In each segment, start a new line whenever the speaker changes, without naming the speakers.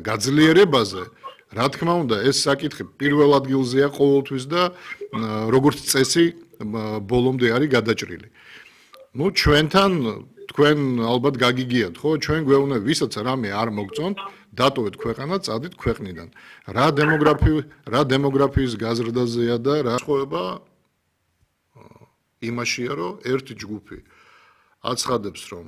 გაძლიერებაზე, რა თქმა უნდა, ეს საკითხი პირველ ადგილზეა ყოველთვის და როგორც წესი ბოლომდე არის გადაჭრილი. ნუ ჩვენთან თქვენ ალბათ გაგიგიათ, ხო? ჩვენ გვეუბნები, ვისაც რამე არ მოგწონთ, დატოვეთ ქვეყანა, წადით ქვეყნიდან. რა დემოგრაფიის გაზრდაზეა და რა სხვაობა იმაშია, რომ ერთი ჯგუფი აცხადებს, რომ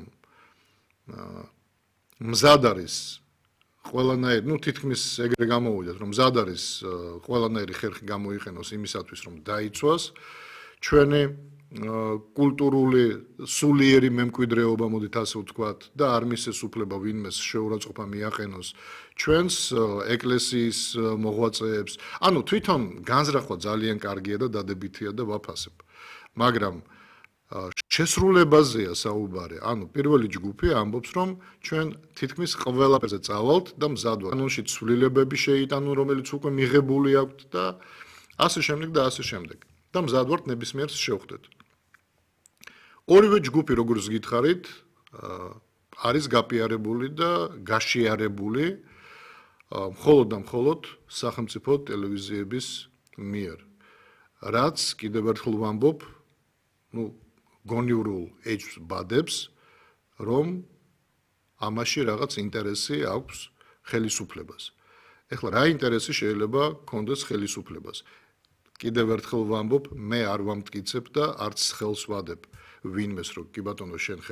მზად არის ყველანაირი, ნუ თითქმის ეგრე გამოვიდეთ, რომ მზად არის ყველანაირი ხერხი გამოიყენოს იმისათვის, რომ დაიცვას ჩვენი კულტურული სულიერი მემკვიდრეობა, მოდით ასე ვთქვათ, და არ მისცეს უფლება ვინმეს შეურაცხყოფა მიაყენოს ჩვენს ეკლესიის მოღვაწეებს. ანუ თვითონ განზრახვა ძალიან კარგია და დადებითია და ვაფასებ. მაგრამ შესრულებაზეა საუბარი. ანუ პირველი ჯგუფი ამბობს, რომ ჩვენ თითქმის ყველაფერზე წავალთ და მზად ვართ. კანონში ცვლილებები შეიტანონ, რომელიც უკვე მიღებული აქვთ და ასე შემდეგ და ასე შემდეგ. და მზად ვართ ნებისმიერს შევხვდეთ. ორივე ჯგუფი, როგორც გითხარით, არის გაპიარებული და გაშიარებული მხოლოდ და მხოლოდ სახელმწიფო ტელევიზიების მიერ. რაც კიდევ ერთხელ ვამბობ, ნუ გონივრულ ეჭვს ბადებს, რომ ამაში რაღაც ინტერესი აქვს ხელისუფლებას. ეხლა რა ინტერესი შეიძლება გქონდეს ხელისუფლებას? კიდევ ერთხელ ვამბობ, მე არ ვამტკიცებ და არც ხელს ვადებ ვინმეს, რომ კი ბატონო შენ